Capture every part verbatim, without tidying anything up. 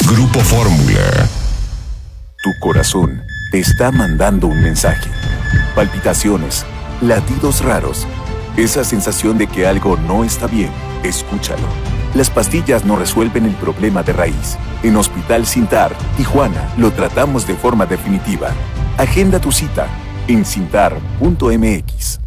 Grupo Fórmula. Tu corazón te está mandando un mensaje. Palpitaciones, latidos raros, esa sensación de que algo no está bien. Escúchalo. Las pastillas no resuelven el problema de raíz. En Hospital Sintar, Tijuana, lo tratamos de forma definitiva. Agenda tu cita en cintar punto m x.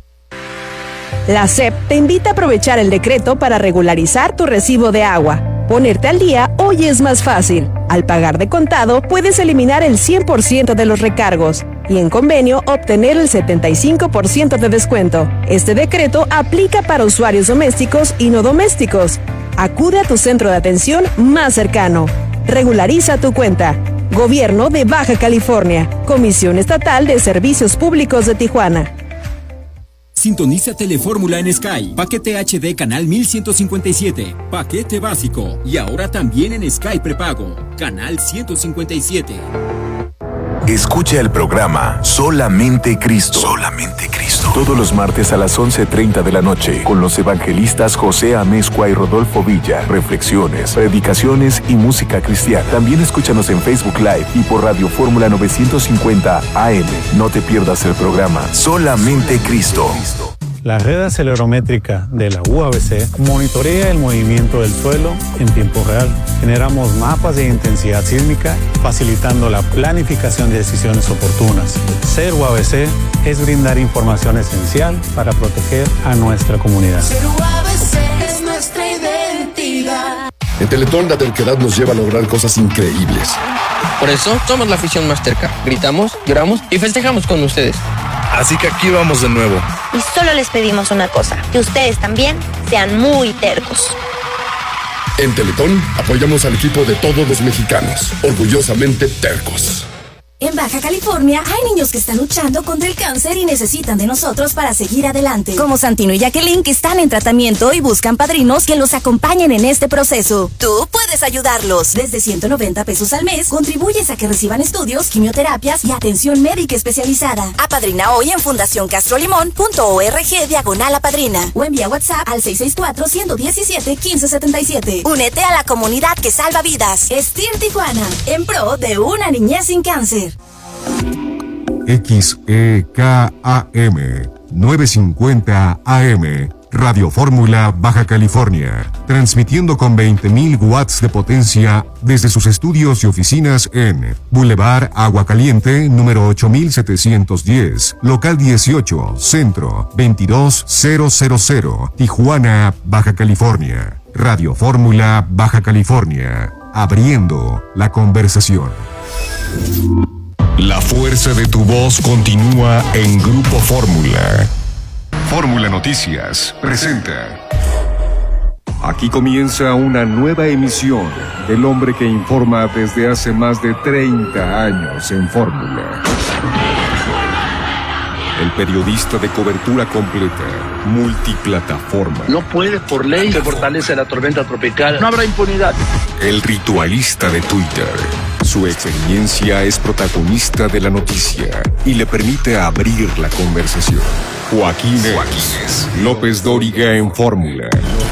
La S E P te invita a aprovechar el decreto para regularizar tu recibo de agua. Ponerte al día hoy es más fácil. Al pagar de contado, puedes eliminar el cien por ciento de los recargos y en convenio obtener el setenta y cinco por ciento de descuento. Este decreto aplica para usuarios domésticos y no domésticos. Acude a tu centro de atención más cercano. Regulariza tu cuenta. Gobierno de Baja California. Comisión Estatal de Servicios Públicos de Tijuana. Sintoniza Telefórmula en Sky. Paquete H D canal mil ciento cincuenta y siete. Paquete básico. Y ahora también en Sky prepago. Canal ciento cincuenta y siete. Escucha el programa Solamente Cristo. Solamente Cristo. Todos los martes a las once treinta de la noche con los evangelistas José Amezcua y Rodolfo Villa. Reflexiones, predicaciones y música cristiana. También escúchanos en Facebook Live y por Radio Fórmula novecientos cincuenta A M. No te pierdas el programa Solamente Cristo. La red acelerométrica de la U A B C monitorea el movimiento del suelo en tiempo real. Generamos mapas de intensidad sísmica, facilitando la planificación de decisiones oportunas. Ser U A B C es brindar información esencial para proteger a nuestra comunidad. Ser U A B C es nuestra identidad. En Teletón la terquedad nos lleva a lograr cosas increíbles. Por eso somos la afición más terca. Gritamos, lloramos y festejamos con ustedes. Así que aquí vamos de nuevo. Y solo les pedimos una cosa, que ustedes también sean muy tercos. En Teletón apoyamos al equipo de todos los mexicanos, orgullosamente tercos. En Baja California hay niños que están luchando contra el cáncer y necesitan de nosotros para seguir adelante. Como Santino y Jacqueline, que están en tratamiento y buscan padrinos que los acompañen en este proceso. Tú puedes ayudarlos. Desde ciento noventa pesos al mes, contribuyes a que reciban estudios, quimioterapias y atención médica especializada. Apadrina hoy en fundación castro limón punto org diagonal apadrina. O envía WhatsApp al seis seis cuatro, uno uno siete, uno cinco siete siete. Únete a la comunidad que salva vidas. Estir Tijuana, en pro de una niñez sin cáncer. X E K A M novecientos cincuenta A M Radio Fórmula Baja California, transmitiendo con veinte mil watts de potencia desde sus estudios y oficinas en Boulevard Agua Caliente, número ocho mil setecientos diez, local dieciocho, centro veintidós mil, Tijuana, Baja California. Radio Fórmula Baja California, abriendo la conversación. La fuerza de tu voz continúa en Grupo Fórmula. Fórmula Noticias presenta. Aquí comienza una nueva emisión del hombre que informa desde hace más de treinta años en Fórmula. El periodista de cobertura completa, multiplataforma. No puede por ley, se fortalece la tormenta tropical, no habrá impunidad. El ritualista de Twitter. Su experiencia es protagonista de la noticia y le permite abrir la conversación. Joaquín, Joaquín López Dóriga en Fórmula.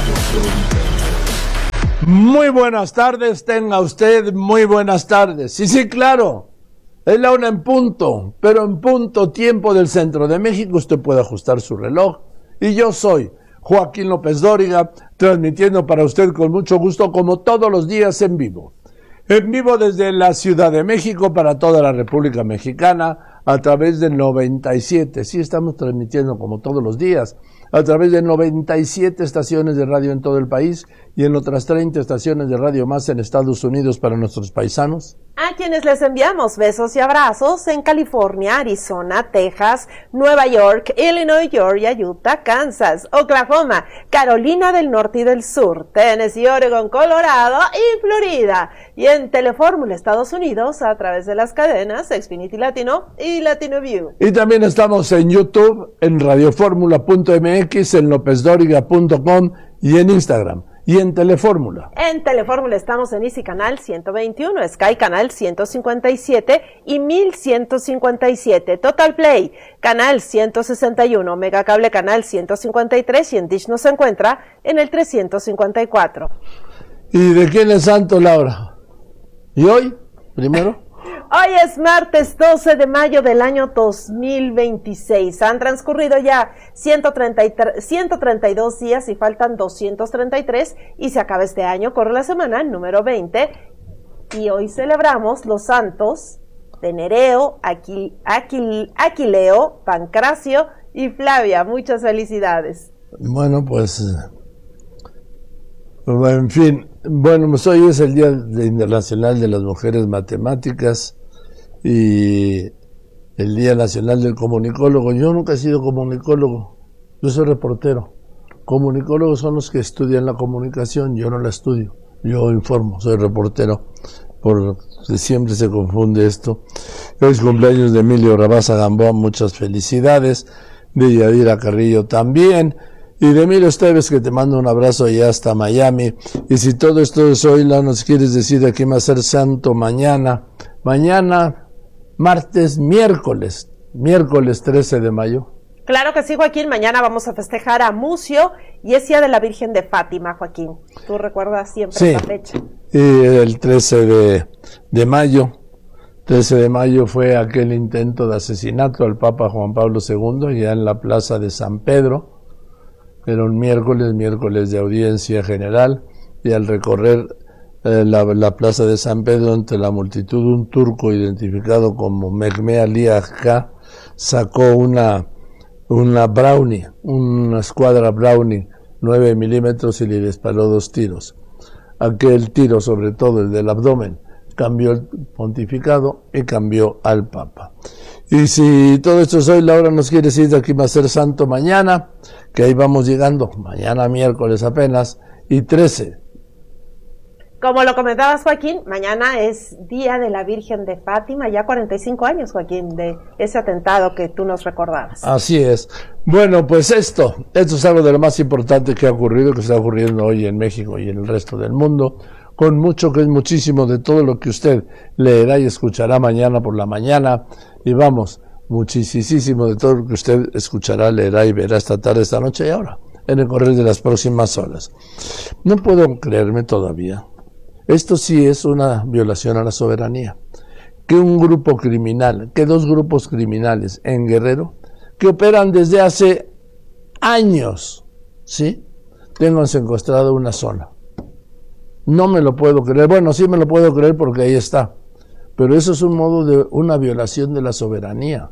Muy buenas tardes, tenga usted muy buenas tardes. Sí, sí, claro. Es la una en punto, pero en punto tiempo del centro de México usted puede ajustar su reloj. Y yo soy Joaquín López Dóriga, transmitiendo para usted con mucho gusto como todos los días en vivo. En vivo desde la Ciudad de México para toda la República Mexicana a través del noventa y siete. Sí, estamos transmitiendo como todos los días a través de noventa y siete estaciones de radio en todo el país y en otras treinta estaciones de radio más en Estados Unidos para nuestros paisanos. A quienes les enviamos besos y abrazos en California, Arizona, Texas, Nueva York, Illinois, Georgia, Utah, Kansas, Oklahoma, Carolina del Norte y del Sur, Tennessee, Oregon, Colorado y Florida. Y en Telefórmula Estados Unidos a través de las cadenas Xfinity Latino y Latino View. Y también estamos en YouTube, en radioformula punto m x, en lopez dóriga punto com y en Instagram. Y en Telefórmula. En Telefórmula estamos en Easy Canal ciento veintiuno, Sky Canal ciento cincuenta y siete y mil ciento cincuenta y siete, Total Play Canal ciento sesenta y uno, Megacable Canal ciento cincuenta y tres y en Dish nos encuentra en el trescientos cincuenta y cuatro. ¿Y de quién es santo, Laura? ¿Y hoy? Primero. Hoy es martes doce de mayo del año dos mil veintiséis. Han transcurrido ya ciento treinta y tres, ciento treinta y dos días y faltan doscientos treinta y tres y se acaba este año, corre la semana número veinte y hoy celebramos los santos de Nereo, Aquil, Aquil, Aquileo, Pancracio y Flavia. Muchas felicidades. Bueno, pues, en fin, bueno, pues hoy es el Día Internacional de las Mujeres Matemáticas y el Día Nacional del Comunicólogo. Yo nunca he sido comunicólogo, yo soy reportero. Comunicólogos son los que estudian la comunicación, yo no la estudio, yo informo, soy reportero. Porque siempre se confunde esto. Hoy es cumpleaños de Emilio Rabasa Gamboa, muchas felicidades. De Yadira Carrillo también. Y de Emilio Esteves, que te mando un abrazo allá hasta Miami. Y si todo esto es hoy, ¿no nos quieres decir de quién va a ser santo mañana? Mañana, martes, miércoles, miércoles trece de mayo. Claro que sí, Joaquín, mañana vamos a festejar a Mucio y es Día de la Virgen de Fátima, Joaquín. Tú recuerdas siempre sí, esa fecha. Y el trece de mayo, trece de mayo fue aquel intento de asesinato al Papa Juan Pablo segundo, ya en la plaza de San Pedro. Era un miércoles, miércoles de audiencia general, y al recorrer eh, la, la plaza de San Pedro entre la multitud, un turco identificado como Mehmet Ali Agca sacó una una Brownie, una escuadra Brownie nueve milímetros y le disparó dos tiros. Aquel tiro, sobre todo el del abdomen, cambió el pontificado y cambió al Papa. Y si todo esto es hoy, Laura nos quiere decir de aquí va a ser santo mañana, que ahí vamos llegando, mañana miércoles apenas, y trece. Como lo comentabas, Joaquín, mañana es Día de la Virgen de Fátima, ya cuarenta y cinco años, Joaquín, de ese atentado que tú nos recordabas. Así es. Bueno, pues esto, esto es algo de lo más importante que ha ocurrido, que está ocurriendo hoy en México y en el resto del mundo, con mucho que es muchísimo de todo lo que usted leerá y escuchará mañana por la mañana, y vamos, muchísimo de todo lo que usted escuchará, leerá y verá esta tarde, esta noche y ahora, en el correr de las próximas horas. No puedo creerme todavía. Esto sí es una violación a la soberanía. Que un grupo criminal, que dos grupos criminales en Guerrero, que operan desde hace años, ¿sí?, tengan secuestrado una zona. No me lo puedo creer. Bueno, sí me lo puedo creer porque ahí está. Pero eso es un modo de una violación de la soberanía.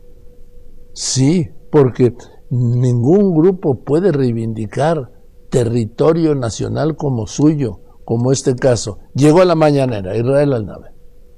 Sí, porque ningún grupo puede reivindicar territorio nacional como suyo, como este caso. Llegó a la mañanera, Israel Aldave.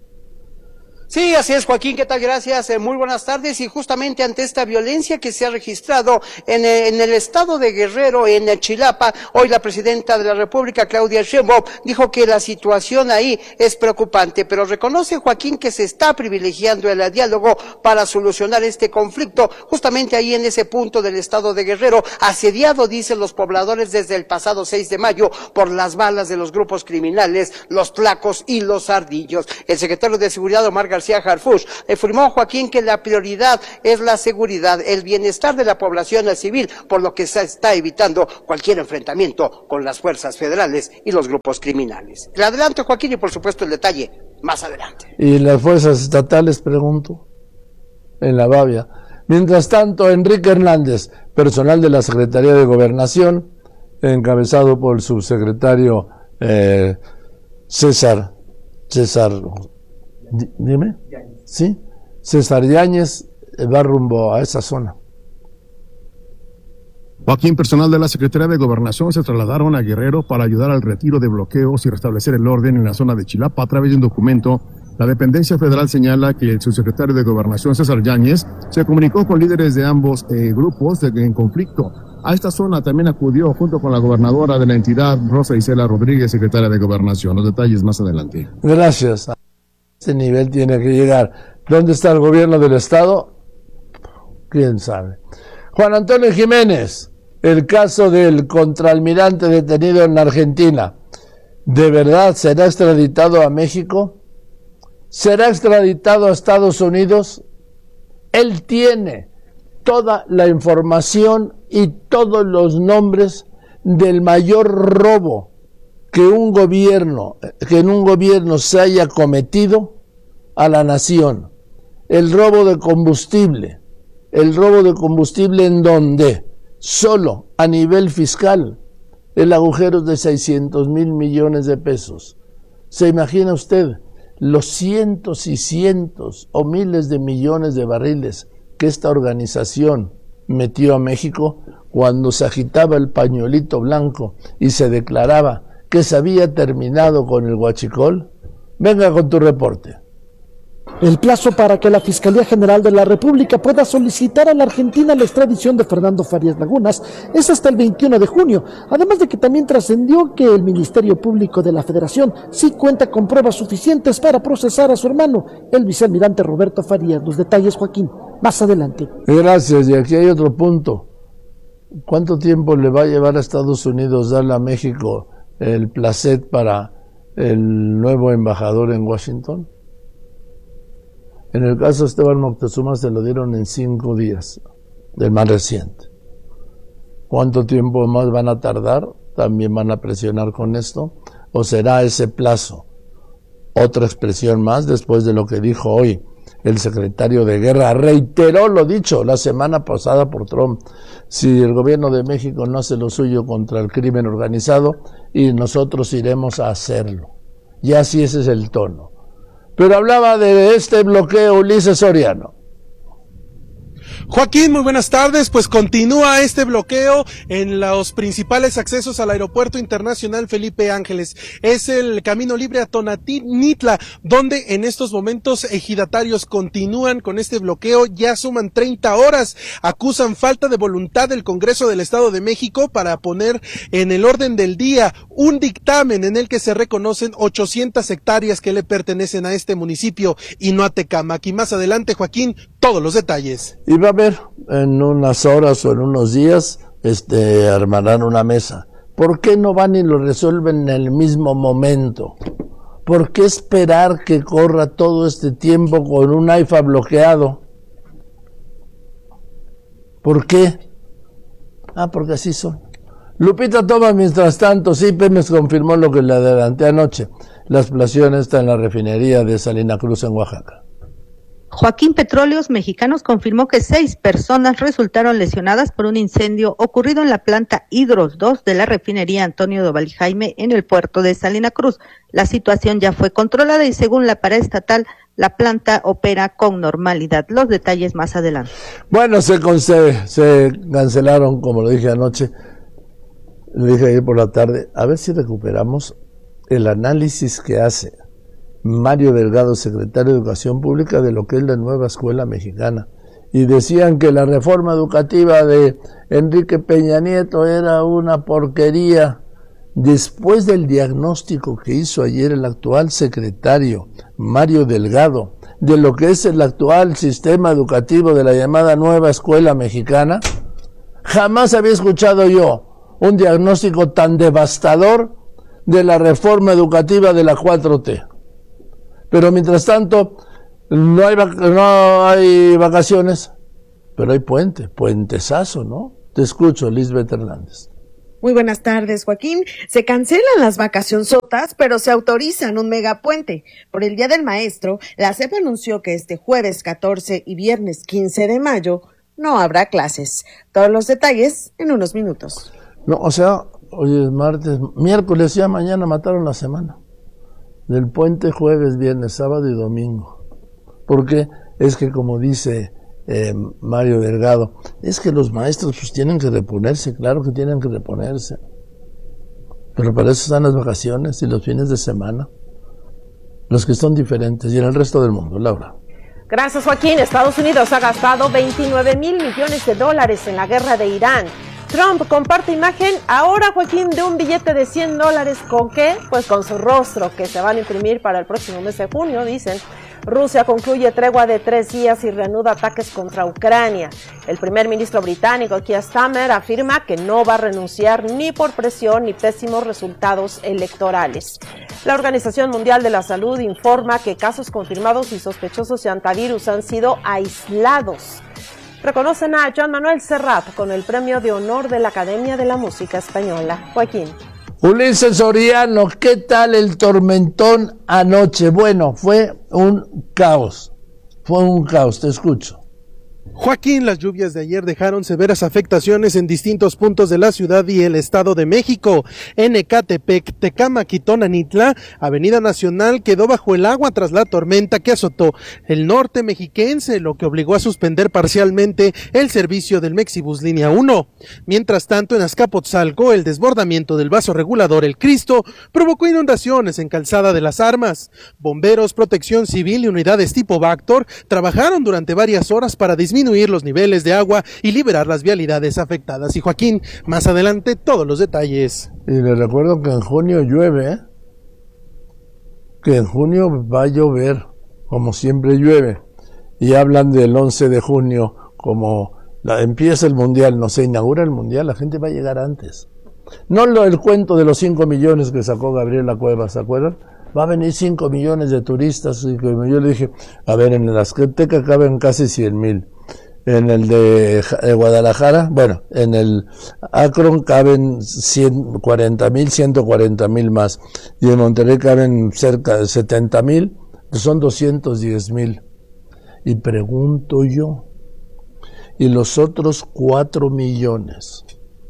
Sí, así es, Joaquín, ¿qué tal? Gracias, eh, muy buenas tardes. Y justamente ante esta violencia que se ha registrado en, eh, en el estado de Guerrero, en eh, Chilapa, hoy la presidenta de la República, Claudia Sheinbaum, dijo que la situación ahí es preocupante, pero reconoce, Joaquín, que se está privilegiando el diálogo para solucionar este conflicto, justamente ahí en ese punto del estado de Guerrero, asediado, dicen los pobladores, desde el pasado seis de mayo por las balas de los grupos criminales, los tlacos y los ardillos. El secretario de Seguridad, Omar García Harfuch, afirmó, Joaquín, que la prioridad es la seguridad, el bienestar de la población civil, por lo que se está evitando cualquier enfrentamiento con las fuerzas federales y los grupos criminales. Le adelanto, Joaquín, y por supuesto el detalle más adelante. ¿Y las fuerzas estatales, pregunto? En la Bavia. Mientras tanto, Enrique Hernández, personal de la Secretaría de Gobernación, encabezado por el subsecretario eh, César, César, dime, ¿sí? César Yáñez va rumbo a esa zona. Joaquín, personal de la Secretaría de Gobernación se trasladaron a Guerrero para ayudar al retiro de bloqueos y restablecer el orden en la zona de Chilapa. A través de un documento, la dependencia federal señala que el subsecretario de Gobernación, César Yáñez, se comunicó con líderes de ambos eh, grupos de, en conflicto. A esta zona también acudió junto con la gobernadora de la entidad, Rosa Isela Rodríguez, secretaria de Gobernación. Los detalles más adelante. Gracias. A este nivel tiene que llegar. ¿Dónde está el gobierno del estado? ¿Quién sabe? Juan Antonio Jiménez, el caso del contraalmirante detenido en Argentina, ¿de verdad será extraditado a México? ¿Será extraditado a Estados Unidos? Él tiene toda la información y todos los nombres del mayor robo que un gobierno, que en un gobierno se haya cometido a la nación el robo de combustible, el robo de combustible en donde solo a nivel fiscal el agujero es de seiscientos mil millones de pesos. ¿Se imagina usted los cientos y cientos o miles de millones de barriles que esta organización metió a México cuando se agitaba el pañuelito blanco y se declaraba que se había terminado con el huachicol? Venga con tu reporte. El plazo para que la Fiscalía General de la República pueda solicitar a la Argentina la extradición de Fernando Farías Lagunas es hasta el veintiuno de junio, además de que también trascendió que el Ministerio Público de la Federación sí cuenta con pruebas suficientes para procesar a su hermano, el vicealmirante Roberto Farías. Los detalles, Joaquín, más adelante. Gracias, y aquí hay otro punto. ¿Cuánto tiempo le va a llevar a Estados Unidos darle a México el placet para el nuevo embajador en Washington? En el caso de Esteban Moctezuma se lo dieron en cinco días, del más reciente. ¿Cuánto tiempo más van a tardar? ¿También van a presionar con esto? ¿O será ese plazo otra expresión más después de lo que dijo hoy el secretario de Guerra? Reiteró lo dicho la semana pasada por Trump. Si el gobierno de México no hace lo suyo contra el crimen organizado, y nosotros iremos a hacerlo. Y así ese es el tono. Pero hablaba de este bloqueo Ulises Soriano. Joaquín, muy buenas tardes. Pues continúa este bloqueo en los principales accesos al Aeropuerto Internacional Felipe Ángeles. Es el camino libre a Tonanitla, donde en estos momentos ejidatarios continúan con este bloqueo. Ya suman treinta horas. Acusan falta de voluntad del Congreso del Estado de México para poner en el orden del día un dictamen en el que se reconocen ochocientas hectáreas que le pertenecen a este municipio y no a Tecámac. Y más adelante, Joaquín, todos los detalles. Y va a haber en unas horas o en unos días, este, armarán una mesa. ¿Por qué no van y lo resuelven en el mismo momento? ¿Por qué esperar que corra todo este tiempo con un AIFA bloqueado? ¿Por qué? Ah, porque así son. Lupita Toma, mientras tanto, sí, Pemex confirmó lo que le adelanté anoche. La explosión está en la refinería de Salina Cruz en Oaxaca. Joaquín Petróleos Mexicanos confirmó que seis personas resultaron lesionadas por un incendio ocurrido en la planta Hidros dos de la refinería Antonio Doval y Jaime en el puerto de Salina Cruz. La situación ya fue controlada y según la paraestatal, la planta opera con normalidad. Los detalles más adelante. Bueno, se, se, se cancelaron, como lo dije anoche, lo dije ayer por la tarde, a ver si recuperamos el análisis que hace Mario Delgado, secretario de Educación Pública, de lo que es la nueva escuela mexicana. Y decían que la reforma educativa de Enrique Peña Nieto era una porquería. Después del diagnóstico que hizo ayer el actual secretario Mario Delgado de lo que es el actual sistema educativo de la llamada nueva escuela mexicana, jamás había escuchado yo un diagnóstico tan devastador de la reforma educativa de la cuatro T. Pero mientras tanto, no hay, no hay vacaciones, pero hay puente, puentesazo, ¿no? Te escucho, Lisbeth Hernández. Muy buenas tardes, Joaquín. Se cancelan las vacacionzotas, pero se autorizan un megapuente. Por el Día del Maestro, la SEP anunció que este jueves catorce y viernes quince de mayo no habrá clases. Todos los detalles en unos minutos. No, o sea, hoy es martes, miércoles, ya mañana mataron la semana. Del puente jueves, viernes, sábado y domingo. Porque es que, como dice eh, Mario Delgado, es que los maestros pues tienen que reponerse, claro que tienen que reponerse. Pero para eso están las vacaciones y los fines de semana. Los que son diferentes y en el resto del mundo, Laura. Gracias, Joaquín. Estados Unidos ha gastado veintinueve mil millones de dólares en la guerra de Irán. Trump comparte imagen ahora, Joaquín, de un billete de cien dólares. ¿Con qué? Pues con su rostro, que se van a imprimir para el próximo mes de junio, dicen. Rusia concluye tregua de tres días y reanuda ataques contra Ucrania. El primer ministro británico, Keir Starmer, afirma que no va a renunciar ni por presión ni pésimos resultados electorales. La Organización Mundial de la Salud informa que casos confirmados y sospechosos de antivirus han sido aislados. Reconocen a Joan Manuel Serrat con el premio de honor de la Academia de la Música Española. Joaquín. Ulises Soriano, ¿qué tal el tormentón anoche? Bueno, fue un caos, fue un caos, te escucho. Joaquín, las lluvias de ayer dejaron severas afectaciones en distintos puntos de la ciudad y el Estado de México. En Ecatepec, Tecámac y Tonanitla, Avenida Nacional quedó bajo el agua tras la tormenta que azotó el norte mexiquense, lo que obligó a suspender parcialmente el servicio del Mexibus Línea uno. Mientras tanto, en Azcapotzalco, el desbordamiento del vaso regulador El Cristo provocó inundaciones en Calzada de las Armas. Bomberos, Protección Civil y unidades tipo Bactor trabajaron durante varias horas para disminuir los niveles de agua y liberar las vialidades afectadas. Y Joaquín, más adelante todos los detalles. Y les recuerdo que en junio llueve, ¿eh? que en junio va a llover, como siempre llueve, y hablan del once de junio como la, empieza el mundial, no se inaugura el mundial, la gente va a llegar antes. No lo, el cuento de los cinco millones que sacó Gabriela Cuevas, ¿se acuerdan? Va a venir cinco millones de turistas, y yo le dije, a ver, en el Azteca caben casi cien mil. En el de Guadalajara, bueno, en el Akron caben ciento cuarenta mil, ciento cuarenta mil más, y en Monterrey caben cerca de setenta mil, pues son doscientos diez mil. Y pregunto yo, ¿y los otros cuatro millones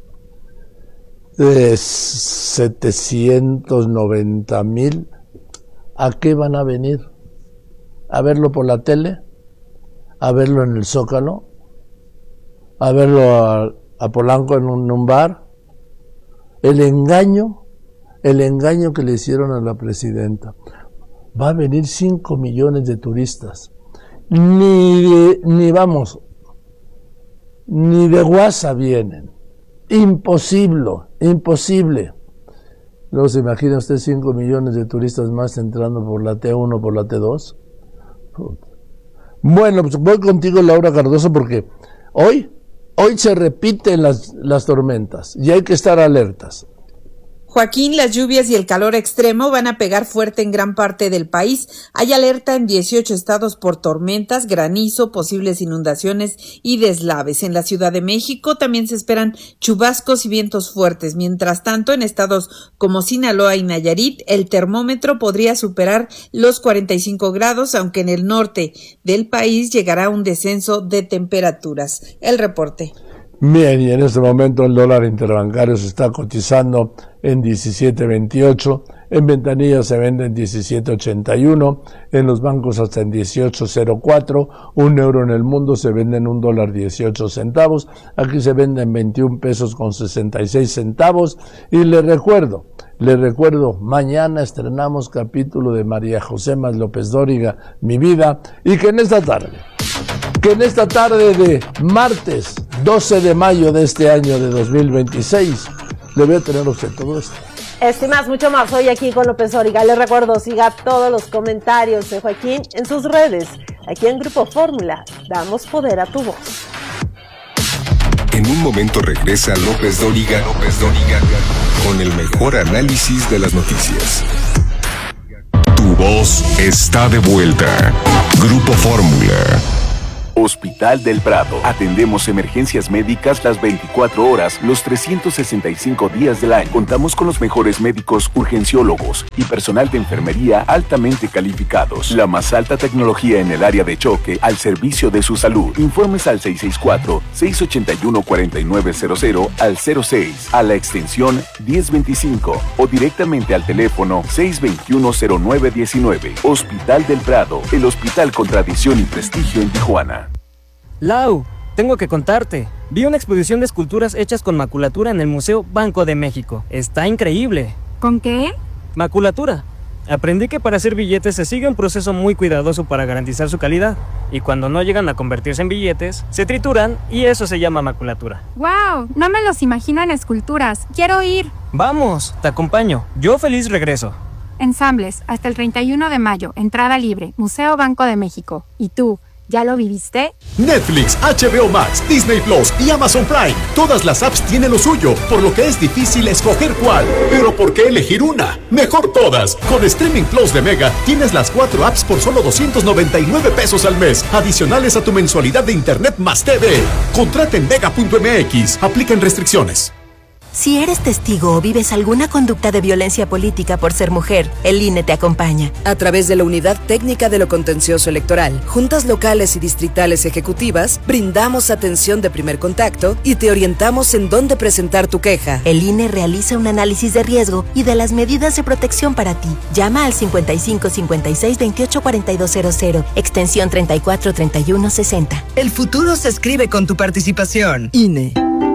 de setecientos noventa mil, a qué van a venir? ¿A verlo por la tele? ¿A verlo en el Zócalo? ¿A verlo a, a Polanco en un, en un bar? El engaño, el engaño que le hicieron a la presidenta. Va a venir cinco millones de turistas. Ni de, ni vamos, ni de guasa vienen. Imposible, imposible. Luego se imagina usted cinco millones de turistas más entrando por la T uno, por la T dos. Bueno, pues voy contigo, Laura Cardoso, porque hoy, hoy se repiten las, las tormentas y hay que estar alertas. Joaquín, las lluvias y el calor extremo van a pegar fuerte en gran parte del país. Hay alerta en dieciocho estados por tormentas, granizo, posibles inundaciones y deslaves. En la Ciudad de México también se esperan chubascos y vientos fuertes. Mientras tanto, en estados como Sinaloa y Nayarit, el termómetro podría superar los cuarenta y cinco grados, aunque en el norte del país llegará un descenso de temperaturas. El reporte. Bien, y en este momento el dólar interbancario se está cotizando en diecisiete veintiocho, en ventanillas se vende en diecisiete ochenta y uno, en los bancos hasta en dieciocho cero cuatro, un euro en el mundo se vende en un dólar dieciocho centavos, aquí se vende en veintiún pesos con sesenta y seis centavos, y le recuerdo, le recuerdo, mañana estrenamos capítulo de María José Más López Dóriga, Mi Vida, y que en esta tarde, que en esta tarde de martes doce de mayo de este año de dos mil veintiséis, le voy a tener a usted todo esto. Este y más, mucho más, hoy aquí con López Dóriga. Les recuerdo, siga todos los comentarios de Joaquín en sus redes. Aquí en Grupo Fórmula, damos poder a tu voz. En un momento regresa López Dóriga, López Dóriga, con el mejor análisis de las noticias. Tu voz está de vuelta. Grupo Fórmula. Hospital del Prado. Atendemos emergencias médicas las veinticuatro horas, los trescientos sesenta y cinco días del año. Contamos con los mejores médicos, urgenciólogos y personal de enfermería altamente calificados. La más alta tecnología en el área de choque al servicio de su salud. Informes al seis seis cuatro, seis ocho uno, cuatro nueve cero cero al cero seis, a la extensión diez veinticinco o directamente al teléfono seis dos uno, cero nueve uno nueve. Hospital del Prado, el hospital con tradición y prestigio en Tijuana. Lau, tengo que contarte. Vi una exposición de esculturas hechas con maculatura en el Museo Banco de México. Está increíble. ¿Con qué? Maculatura. Aprendí que para hacer billetes se sigue un proceso muy cuidadoso para garantizar su calidad. Y cuando no llegan a convertirse en billetes, se trituran y eso se llama maculatura. ¡Wow! No me los imagino en esculturas. ¡Quiero ir! Vamos, te acompaño. Yo feliz regreso. Ensambles, hasta el treinta y uno de mayo. Entrada libre. Museo Banco de México. ¿Y tú? ¿Ya lo viviste? Netflix, H B O Max, Disney Plus y Amazon Prime. Todas las apps tienen lo suyo, por lo que es difícil escoger cuál. Pero ¿por qué elegir una? Mejor todas. Con Streaming Plus de Mega tienes las cuatro apps por solo doscientos noventa y nueve pesos al mes, adicionales a tu mensualidad de internet más T V. Contrata en mega punto m x. Aplican restricciones. Si eres testigo o vives alguna conducta de violencia política por ser mujer, el I N E te acompaña. A través de la Unidad Técnica de lo Contencioso Electoral, juntas locales y distritales ejecutivas, brindamos atención de primer contacto y te orientamos en dónde presentar tu queja. El I N E realiza un análisis de riesgo y de las medidas de protección para ti. Llama al cincuenta y cinco cincuenta y seis veintiocho cuarenta y dos cero cero, extensión treinta y cuatro treinta y uno sesenta. El futuro se escribe con tu participación. I N E.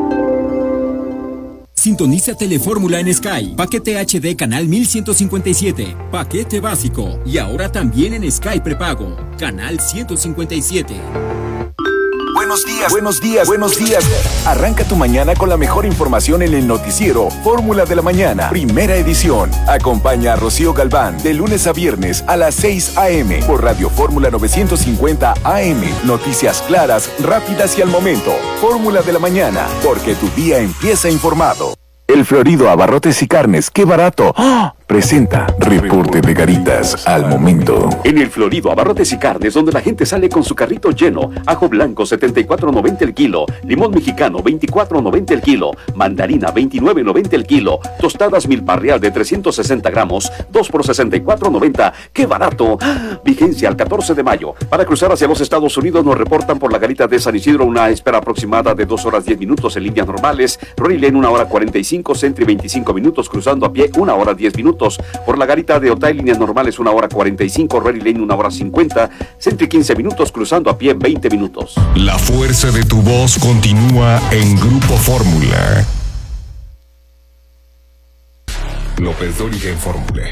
Sintoniza Telefórmula en Sky. Paquete H D Canal mil ciento cincuenta y siete. Paquete básico. Y ahora también en Sky Prepago. Canal ciento cincuenta y siete. Buenos días, buenos días, buenos días. Arranca tu mañana con la mejor información en el noticiero Fórmula de la Mañana, primera edición. Acompaña a Rocío Galván de lunes a viernes a las seis a eme por Radio Fórmula novecientos cincuenta A M. Noticias claras, rápidas y al momento. Fórmula de la Mañana, porque tu día empieza informado. El Florido Abarrotes y Carnes, ¡qué barato! ¡Oh! Presenta Reporte de Garitas al momento. En el Florido Abarrotes y Carnes, donde la gente sale con su carrito lleno. Ajo blanco setenta y cuatro noventa el kilo, limón mexicano veinticuatro noventa el kilo, mandarina veintinueve noventa el kilo, tostadas milpa real de trescientos sesenta gramos, dos por sesenta y cuatro noventa. ¡Qué barato! Vigencia al catorce de mayo. Para cruzar hacia los Estados Unidos nos reportan por la garita de San Isidro una espera aproximada de dos horas diez minutos en líneas normales, Rory Lane una hora cuarenta y cinco, Sentry veinticinco minutos, cruzando a pie una hora diez minutos. Por la garita de Otay, líneas normales una hora cuarenta y cinco, Rory Lane una hora cincuenta, Sentry quince minutos, cruzando a pie veinte minutos. La fuerza de tu voz continúa en Grupo Fórmula. López Dóriga en Fórmula.